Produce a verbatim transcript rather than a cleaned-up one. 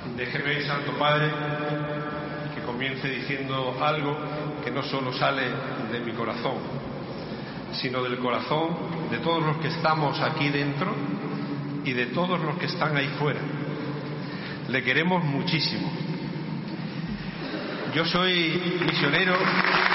Déjeme, Santo Padre, que comience diciendo algo que no solo sale de mi corazón, sino del corazón de todos los que estamos aquí dentro y de todos los que están ahí fuera. Le queremos muchísimo. Yo soy misionero